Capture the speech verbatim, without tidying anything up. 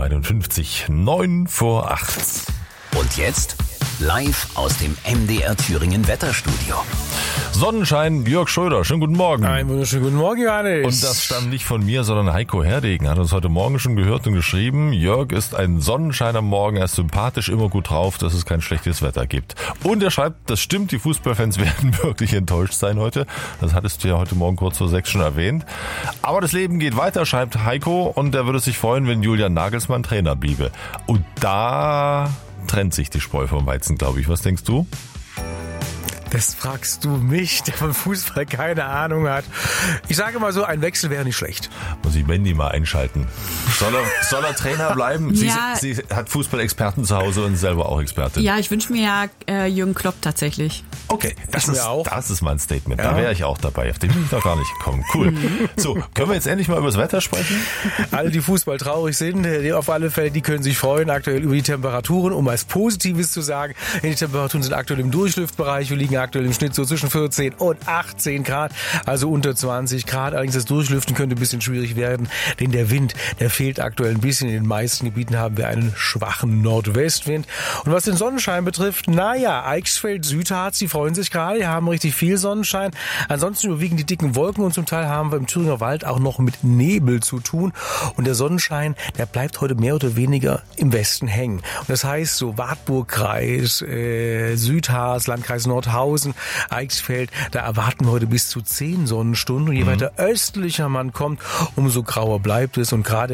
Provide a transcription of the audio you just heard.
einundfünfzig, neun vor acht. Und jetzt live aus dem M D R Thüringen Wetterstudio. Sonnenschein, Jörg Schröder, schönen guten Morgen. Einen wunderschönen guten Morgen, Johannes. Und das stammt nicht von mir, sondern Heiko Herdegen hat uns heute Morgen schon gehört und geschrieben, Jörg ist ein Sonnenschein am Morgen, er ist sympathisch, immer gut drauf, dass es kein schlechtes Wetter gibt. Und er schreibt, das stimmt, die Fußballfans werden wirklich enttäuscht sein heute. Das hattest du ja heute Morgen kurz vor sechs schon erwähnt. Aber das Leben geht weiter, schreibt Heiko, und er würde sich freuen, wenn Julian Nagelsmann Trainer bliebe. Und da trennt sich die Spreu vom Weizen, glaube ich. Was denkst du? Das fragst du mich, der von Fußball keine Ahnung hat. Ich sage mal so, ein Wechsel wäre nicht schlecht. Muss ich Mandy mal einschalten. Soll er, soll er Trainer bleiben? Ja. Sie, sie hat Fußballexperten zu Hause und selber auch Expertin. Ja, ich wünsche mir ja äh, Jürgen Klopp tatsächlich. Okay, das ist, auch. das ist mein Statement. Ja. Da wäre ich auch dabei. Auf den bin ich noch gar nicht gekommen. Cool. So, können wir jetzt endlich mal über das Wetter sprechen? Alle, die Fußball traurig sind, die auf alle Fälle, die können sich freuen aktuell über die Temperaturen. Um als Positives zu sagen, die Temperaturen sind aktuell im Durchlüftbereich. Wir liegen aktuell im Schnitt so zwischen vierzehn und achtzehn Grad, also unter zwanzig Grad. Allerdings das Durchlüften könnte ein bisschen schwierig werden, denn der Wind, der fehlt aktuell ein bisschen. In den meisten Gebieten haben wir einen schwachen Nordwestwind. Und was den Sonnenschein betrifft, naja, Eichsfeld, Südharz, die freuen sich gerade, die haben richtig viel Sonnenschein. Ansonsten überwiegen die dicken Wolken und zum Teil haben wir im Thüringer Wald auch noch mit Nebel zu tun. Und der Sonnenschein, der bleibt heute mehr oder weniger im Westen hängen. Und das heißt, so Wartburgkreis, äh, Südharz, Landkreis Nordhausen, Eichsfeld, da erwarten wir heute bis zu zehn Sonnenstunden. Und je mhm. weiter östlicher man kommt, umso grauer bleibt es. Und gerade